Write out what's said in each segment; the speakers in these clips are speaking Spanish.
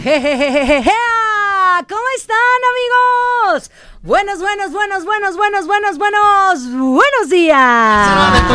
Jejejejeje. ¿Cómo están, amigos? Buenos días.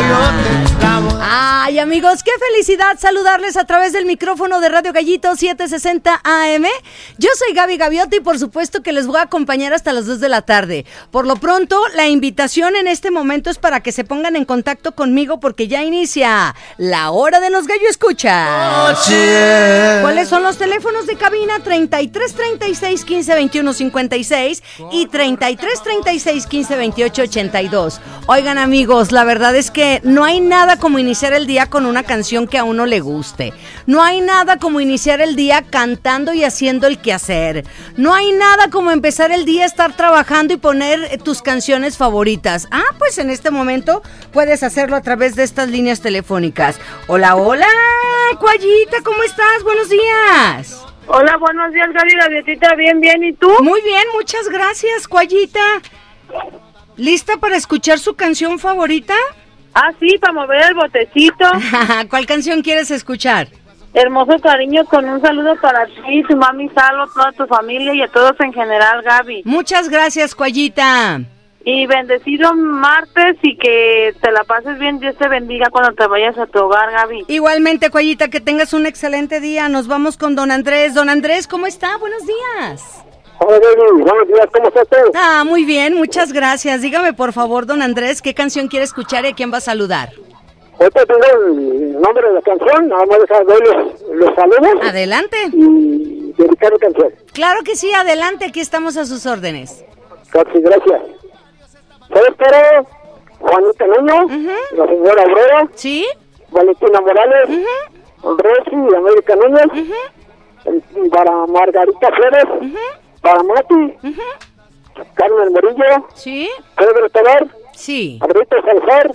Ay, amigos, qué felicidad saludarles a través del micrófono de Radio Gallito 760 AM. Yo soy Gaby Gaviota y por supuesto que les voy a acompañar hasta las 2 de la tarde. Por lo pronto, la invitación en este momento es para que se pongan en contacto conmigo porque ya inicia la hora de los gallo escucha. ¿Cuáles son los teléfonos de cabina? 33 36 15 21 56 y 33 36 15 28 82. Oigan, amigos, la verdad es que no hay nada como iniciar el día con una canción que a uno le guste. No hay nada como iniciar el día cantando y haciendo el quehacer. No hay nada como empezar el día, estar trabajando y poner tus canciones favoritas. Pues en este momento puedes hacerlo a través de estas líneas telefónicas. Hola, Cuayita, ¿cómo estás? Buenos días. Hola, buenos días, Gaby Gaviotita, bien, ¿y tú? Muy bien, muchas gracias, Cuayita. ¿Lista para escuchar su canción favorita? Sí, para mover el botecito. ¿Cuál canción quieres escuchar? Hermoso cariño, con un saludo para ti, tu mami Salo, toda tu familia y a todos en general, Gaby. Muchas gracias, Cuayita. Y bendecido martes y que te la pases bien, Dios te bendiga cuando te vayas a tu hogar, Gaby. Igualmente, Cuayita, que tengas un excelente día. Nos vamos con don Andrés. Don Andrés, ¿cómo está? Buenos días. Hola, Gaby, buenos días, ¿cómo está usted? Muy bien, muchas gracias. Dígame, por favor, don Andrés, ¿qué canción quiere escuchar y a quién va a saludar? Ahorita tengo el nombre de la canción, nada más dejar ver los saludos. Adelante. Y dedicar la canción. Claro que sí, adelante, aquí estamos a sus órdenes. Gracias. ¿Sabes qué era? Juanita Niño, la señora Aurora, ¿sí? Valentina Morales, Rosy, América Núñez, para Margarita Flores, para Mati, Carmen Morillo, ¿sí? Pedro Tobar, sí, Alberto Salazar,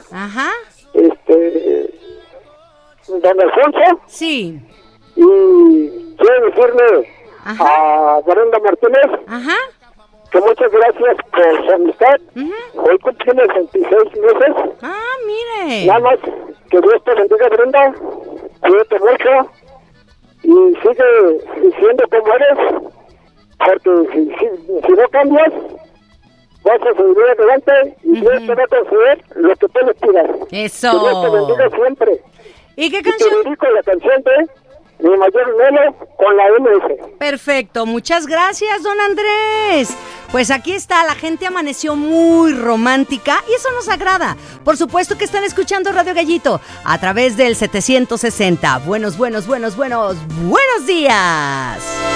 don Alfonso, sí, y quiero decirle a Brenda Martínez que muchas gracias por su amistad. Hoy cumple 66 meses. Mire. Nada más que Dios te bendiga, Brenda, cuídate mucho y sigue siendo como eres, porque si no cambias vas a seguir adelante y Dios te va a conceder lo que tú le pidas. Eso. Que Dios te bendiga siempre. ¿Y qué Y canción? te dedico la canción de Mi Mayor Melo con la MS. Perfecto, muchas gracias, don Andrés. Pues aquí está, la gente amaneció muy romántica y eso nos agrada. Por supuesto que están escuchando Radio Gallito a través del 760. Buenos días.